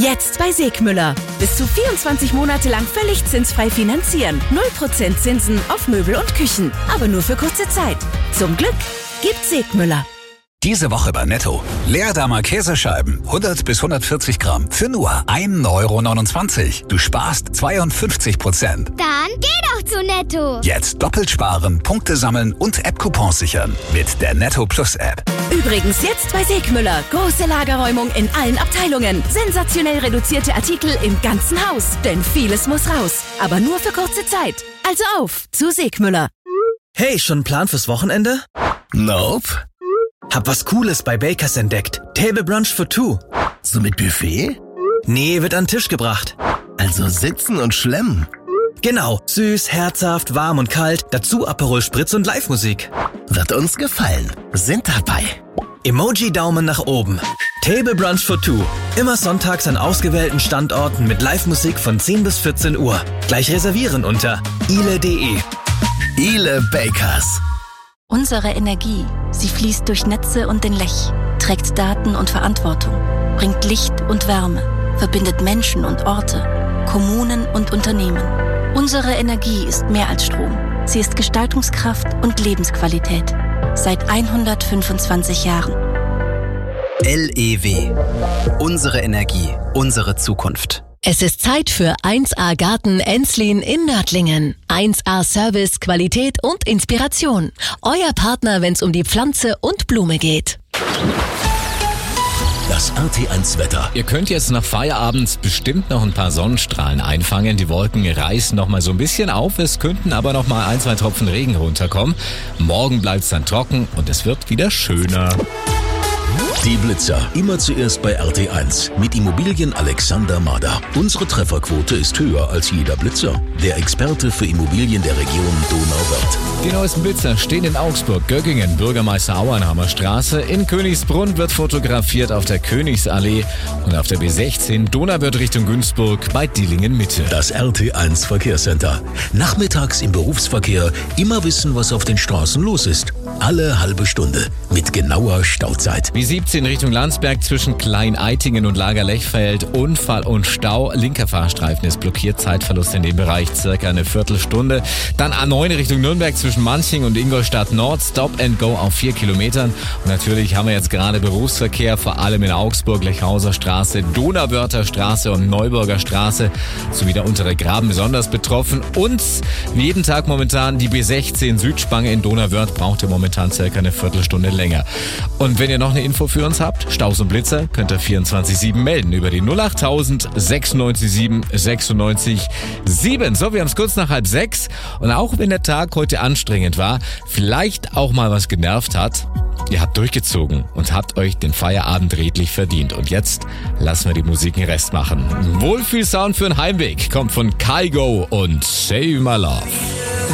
Jetzt bei Segmüller. Bis zu 24 Monate lang völlig zinsfrei finanzieren. 0% Zinsen auf Möbel und Küchen. Aber nur für kurze Zeit. Zum Glück gibt's Segmüller. Diese Woche bei Netto. Leerdamer Käsescheiben, 100 bis 140 Gramm, für nur 1,29 €. Du sparst 52%. Dann geh doch zu Netto. Jetzt doppelt sparen, Punkte sammeln und App-Coupons sichern. Mit der Netto Plus App. Übrigens jetzt bei Segmüller. Große Lagerräumung in allen Abteilungen. Sensationell reduzierte Artikel im ganzen Haus. Denn vieles muss raus. Aber nur für kurze Zeit. Also auf zu Segmüller. Hey, schon einen Plan fürs Wochenende? Nope. Hab was Cooles bei Bakers entdeckt. Table Brunch for two. So mit Buffet? Nee, wird an den Tisch gebracht. Also sitzen und schlemmen. Genau. Süß, herzhaft, warm und kalt. Dazu Aperol Spritz und Live-Musik. Wird uns gefallen. Sind dabei. Emoji-Daumen nach oben. Table Brunch for two. Immer sonntags an ausgewählten Standorten mit Live-Musik von 10 bis 14 Uhr. Gleich reservieren unter ile.de. Ile Bakers. Unsere Energie, sie fließt durch Netze und den Lech, trägt Daten und Verantwortung, bringt Licht und Wärme, verbindet Menschen und Orte, Kommunen und Unternehmen. Unsere Energie ist mehr als Strom. Sie ist Gestaltungskraft und Lebensqualität. Seit 125 Jahren. LEW. Unsere Energie, unsere Zukunft. Es ist Zeit für 1A Garten Enslin in Nördlingen. 1A Service, Qualität und Inspiration. Euer Partner, wenn es um die Pflanze und Blume geht. Das RT1 Wetter. Ihr könnt jetzt nach Feierabend bestimmt noch ein paar Sonnenstrahlen einfangen. Die Wolken reißen noch mal so ein bisschen auf. Es könnten aber noch mal 1, 2 Tropfen Regen runterkommen. Morgen bleibt es dann trocken und es wird wieder schöner. Die Blitzer. Immer zuerst bei RT1 mit Immobilien Alexander Mader. Unsere Trefferquote ist höher als jeder Blitzer. Der Experte für Immobilien der Region Donauwörth. Die neuesten Blitzer stehen in Augsburg, Göggingen, Bürgermeister Auernhammer Straße. In Königsbrunn wird fotografiert auf der Königsallee und auf der B16 Donauwörth Richtung Günzburg bei Dillingen Mitte. Das RT1 Verkehrscenter. Nachmittags im Berufsverkehr immer wissen, was auf den Straßen los ist. Alle halbe Stunde mit genauer Stauzeit. B17 Richtung Landsberg zwischen Klein-Eitingen und Lager-Lechfeld. Unfall und Stau. Linker Fahrstreifen ist blockiert. Zeitverlust in dem Bereich circa eine Viertelstunde. Dann A9 Richtung Nürnberg zwischen Manching und Ingolstadt Nord. Stop and go auf 4 Kilometern. Und natürlich haben wir jetzt gerade Berufsverkehr, vor allem in Augsburg, Lechhauser Straße, Donauwörther Straße und Neuburger Straße sowie der untere Graben besonders betroffen. Und wie jeden Tag momentan die B16 Südspange in Donauwörth braucht ihr momentan circa eine Viertelstunde länger. Und wenn ihr noch eine Info für uns habt, Staus und Blitzer, könnt ihr 24/7 melden über die 08000 697 96 7. So, wir haben es kurz nach 5:30 und auch wenn der Tag heute anstrengend war, vielleicht auch mal was genervt hat, ihr habt durchgezogen und habt euch den Feierabend redlich verdient. Und jetzt lassen wir die Musik den Rest machen. Wohlfühlsound für den Heimweg kommt von Kygo und Save My Love.